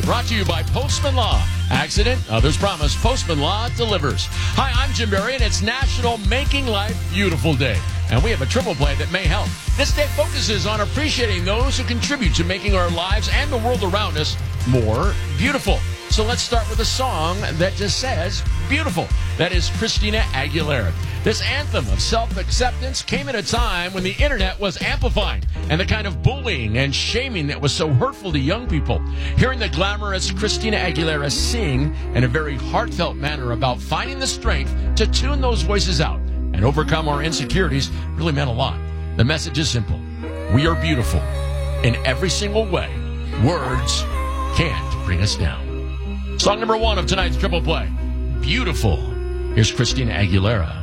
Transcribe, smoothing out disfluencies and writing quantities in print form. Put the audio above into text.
brought to you by Postman Law. Accident, others promise. Postman Law delivers. Hi, I'm Jim Berry, and it's National Making Life Beautiful Day. And we have a triple play that may help. This day focuses on appreciating those who contribute to making our lives and the world around us more beautiful. So let's start with a song that just says beautiful. That is Christina Aguilera. This anthem of self-acceptance came at a time when the internet was amplifying and the kind of bullying and shaming that was so hurtful to young people. Hearing the glamorous Christina Aguilera sing in a very heartfelt manner about finding the strength to tune those voices out and overcome our insecurities really meant a lot. The message is simple. We are beautiful in every single way. Words can't bring us down. Song number 1 of tonight's triple play, Beautiful. Here's Christina Aguilera.